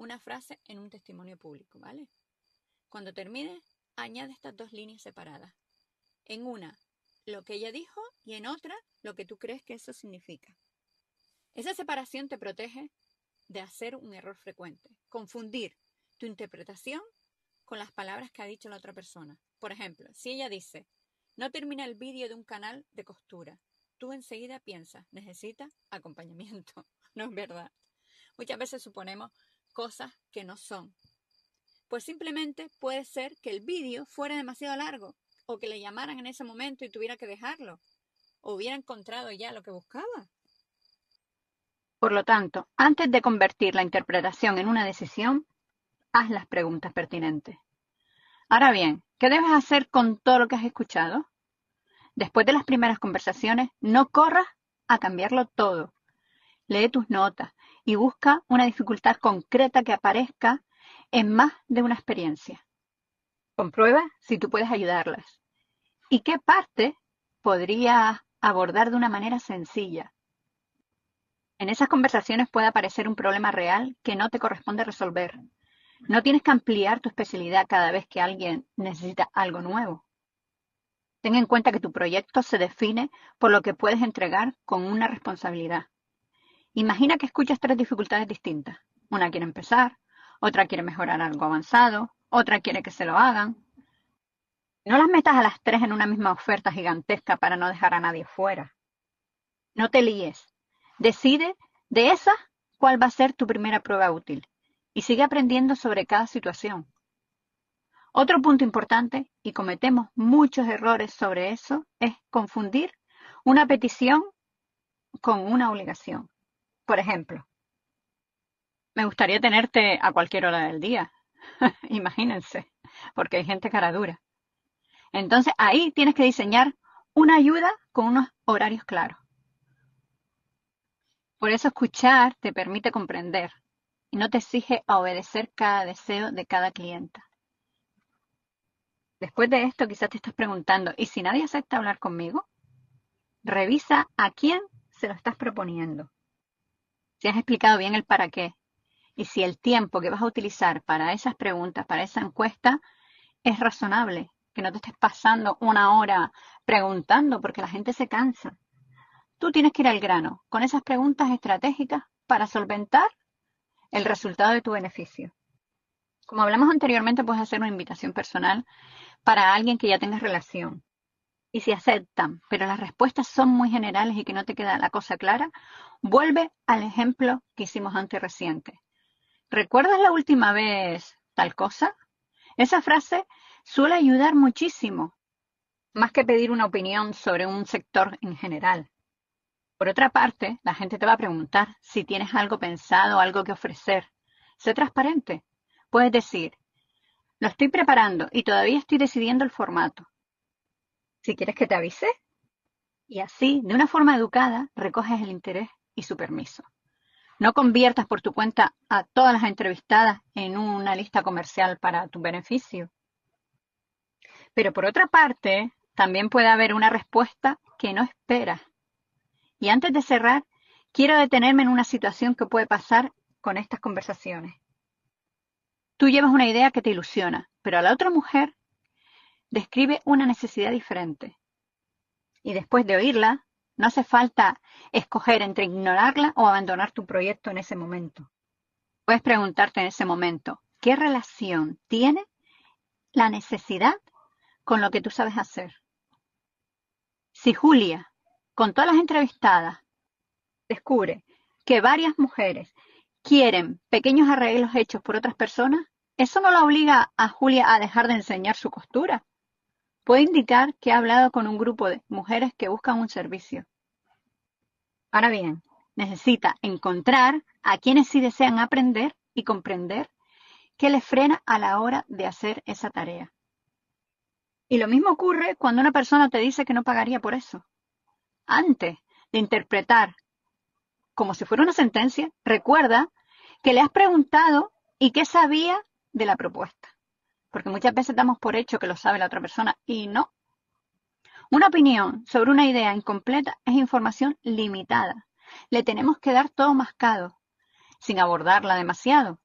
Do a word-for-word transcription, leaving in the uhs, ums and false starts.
una frase en un testimonio público, ¿vale? Cuando termines, añade estas dos líneas separadas. En una, lo que ella dijo, y en otra, lo que tú crees que eso significa. Esa separación te protege de hacer un error frecuente, confundir tu interpretación con las palabras que ha dicho la otra persona. Por ejemplo, si ella dice, no termina el vídeo de un canal de costura, tú enseguida piensas, necesita acompañamiento. No es verdad. Muchas veces suponemos cosas que no son. Pues simplemente puede ser que el vídeo fuera demasiado largo o que le llamaran en ese momento y tuviera que dejarlo o hubiera encontrado ya lo que buscaba. Por lo tanto, antes de convertir la interpretación en una decisión, haz las preguntas pertinentes. Ahora bien, ¿qué debes hacer con todo lo que has escuchado? Después de las primeras conversaciones, no corras a cambiarlo todo. Lee tus notas y busca una dificultad concreta que aparezca en más de una experiencia. Comprueba si tú puedes ayudarlas. ¿Y qué parte podrías abordar de una manera sencilla? En esas conversaciones puede aparecer un problema real que no te corresponde resolver. No tienes que ampliar tu especialidad cada vez que alguien necesita algo nuevo. Ten en cuenta que tu proyecto se define por lo que puedes entregar con una responsabilidad. Imagina que escuchas tres dificultades distintas. Una quiere empezar, otra quiere mejorar algo avanzado, otra quiere que se lo hagan. No las metas a las tres en una misma oferta gigantesca para no dejar a nadie fuera. No te líes. Decide de esas cuál va a ser tu primera prueba útil y sigue aprendiendo sobre cada situación. Otro punto importante, y cometemos muchos errores sobre eso, es confundir una petición con una obligación. Por ejemplo, me gustaría tenerte a cualquier hora del día. Imagínense, porque hay gente cara dura. Entonces ahí tienes que diseñar una ayuda con unos horarios claros. Por eso escuchar te permite comprender y no te exige a obedecer cada deseo de cada clienta. Después de esto quizás te estás preguntando, ¿y si nadie acepta hablar conmigo? Revisa a quién se lo estás proponiendo. Si has explicado bien el para qué y si el tiempo que vas a utilizar para esas preguntas, para esa encuesta, es razonable. Que no te estés pasando una hora preguntando porque la gente se cansa. Tú tienes que ir al grano con esas preguntas estratégicas para solventar el resultado de tu beneficio. Como hablamos anteriormente, puedes hacer una invitación personal para alguien que ya tengas relación. Y si aceptan, pero las respuestas son muy generales y que no te queda la cosa clara, vuelve al ejemplo que hicimos antes reciente. ¿Recuerdas la última vez tal cosa? Esa frase suele ayudar muchísimo, más que pedir una opinión sobre un sector en general. Por otra parte, la gente te va a preguntar si tienes algo pensado, algo que ofrecer. Sé transparente. Puedes decir, lo estoy preparando y todavía estoy decidiendo el formato. Si quieres que te avise. Y así, de una forma educada, recoges el interés y su permiso. No conviertas por tu cuenta a todas las entrevistadas en una lista comercial para tu beneficio. Pero por otra parte, también puede haber una respuesta que no esperas. Y antes de cerrar, quiero detenerme en una situación que puede pasar con estas conversaciones. Tú llevas una idea que te ilusiona, pero a la otra mujer describe una necesidad diferente. Y después de oírla, no hace falta escoger entre ignorarla o abandonar tu proyecto en ese momento. Puedes preguntarte en ese momento, ¿qué relación tiene la necesidad con lo que tú sabes hacer? Si Julia, con todas las entrevistadas, descubre que varias mujeres quieren pequeños arreglos hechos por otras personas, eso no la obliga a Julia a dejar de enseñar su costura. Puede indicar que ha hablado con un grupo de mujeres que buscan un servicio. Ahora bien, necesita encontrar a quienes sí desean aprender y comprender qué les frena a la hora de hacer esa tarea. Y lo mismo ocurre cuando una persona te dice que no pagaría por eso. Antes de interpretar como si fuera una sentencia, recuerda que le has preguntado y qué sabía de la propuesta. Porque muchas veces damos por hecho que lo sabe la otra persona y no. Una opinión sobre una idea incompleta es información limitada. Le tenemos que dar todo mascado, sin abordarla demasiado.